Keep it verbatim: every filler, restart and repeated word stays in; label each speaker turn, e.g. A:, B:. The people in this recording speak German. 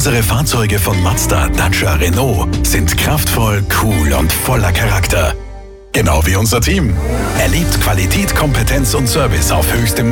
A: Unsere Fahrzeuge von Mazda, Dacia, Renault sind kraftvoll, cool und voller Charakter. Genau wie unser Team. Erlebt Qualität, Kompetenz und Service auf höchstem